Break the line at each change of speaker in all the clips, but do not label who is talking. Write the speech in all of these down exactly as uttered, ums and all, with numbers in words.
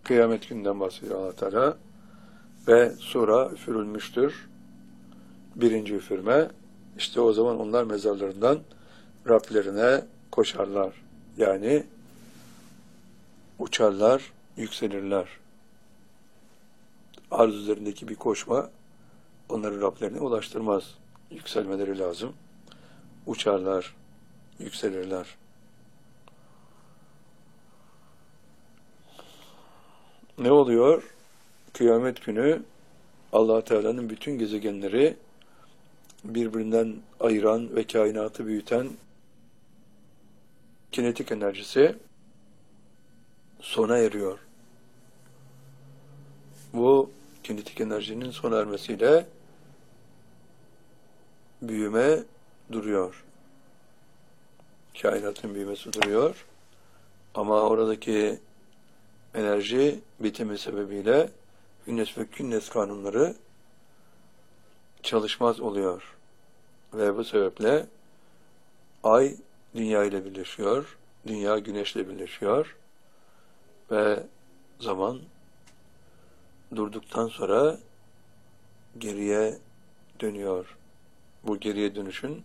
Kıyamet gününden bahsediyor Allah Teala. Ve sura üfürülmüştür. Birinci üfürme. İşte o zaman onlar mezarlarından Rablerine koşarlar. Yani uçarlar, yükselirler. Arz üzerindeki bir koşma onları Rablerine ulaştırmaz. Yükselmeleri lazım. Uçarlar, yükselirler. Ne oluyor? Kıyamet günü Allah Teala'nın bütün gezegenleri birbirinden ayıran ve kainatı büyüten kinetik enerjisi sona eriyor. Bu kinetik enerjinin sona ermesiyle büyüme duruyor. Kainatın büyümesi duruyor. Ama oradaki enerji bitimi sebebiyle Hünnes ve Künnes kanunları çalışmaz oluyor. Ve bu sebeple Ay Dünya ile birleşiyor, Dünya Güneş'le birleşiyor ve zaman durduktan sonra geriye dönüyor. Bu geriye dönüşün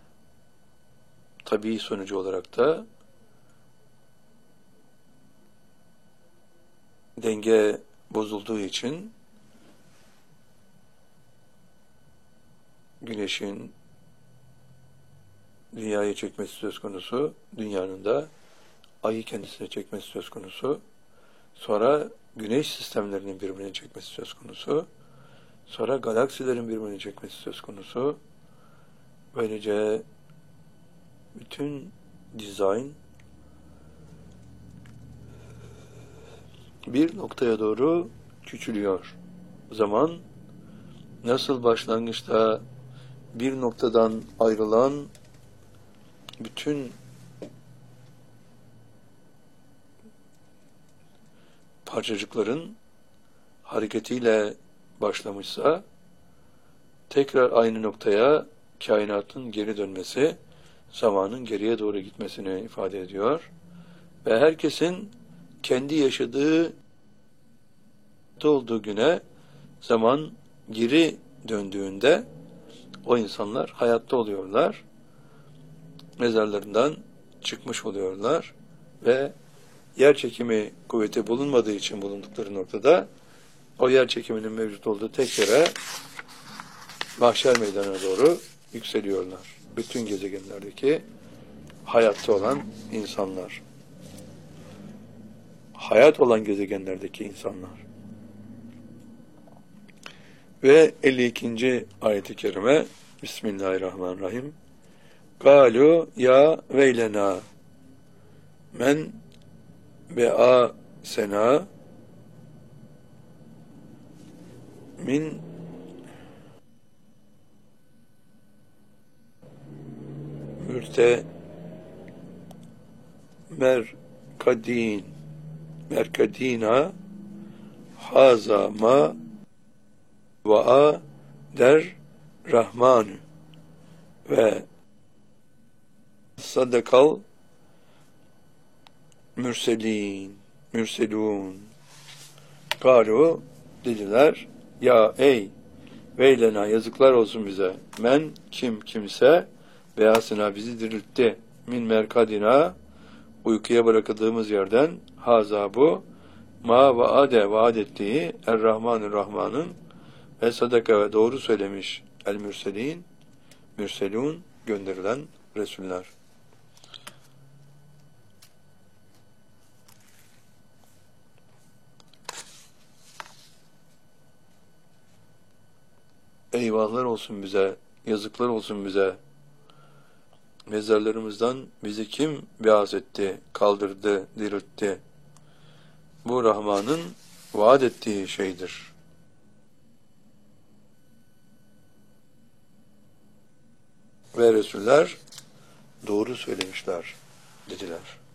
tabii sonucu olarak da denge bozulduğu için Güneşin Dünya'yı çekmesi söz konusu, Dünya'nın da Ay'ı kendisine çekmesi söz konusu, sonra Güneş sistemlerinin birbirine çekmesi söz konusu, sonra galaksilerin birbirine çekmesi söz konusu. Böylece bütün dizayn bir noktaya doğru küçülüyor. Zaman nasıl başlangıçta bir noktadan ayrılan bütün parçacıkların hareketiyle başlamışsa, tekrar aynı noktaya kainatın geri dönmesi, zamanın geriye doğru gitmesini ifade ediyor. Ve herkesin kendi yaşadığı olduğu güne zaman geri döndüğünde o insanlar hayatta oluyorlar. Mezarlarından çıkmış oluyorlar ve yer çekimi kuvveti bulunmadığı için bulundukları noktada o yer çekiminin mevcut olduğu tek yere mahşer meydanına doğru yükseliyorlar. Bütün gezegenlerdeki hayatta olan insanlar. Hayat olan gezegenlerdeki insanlar. Ve elli ikinci ayet-i kerime Bismillahirrahmanirrahim. Galu ya veylena men be'a sena min mürte merkadin merkadina haza ma va'a der rahman ve sadakal mürselin mürselun. Galu dediler, ya ey veylena yazıklar olsun bize, men kim kimse beyasına bizi diriltti, min merkadina uykuya bırakıldığımız yerden, haza bu ma vaade vaad ettiği er-Rahmanur Rahman'ın ve sadaka ve doğru söylemiş el-mürselin mürselun gönderilen Resuller. Eyvahlar olsun bize, yazıklar olsun bize. Mezarlarımızdan bizi kim beaz etti, kaldırdı, diriltti? Bu Rahman'ın vaat ettiği şeydir. Ve Resuller doğru söylemişler dediler.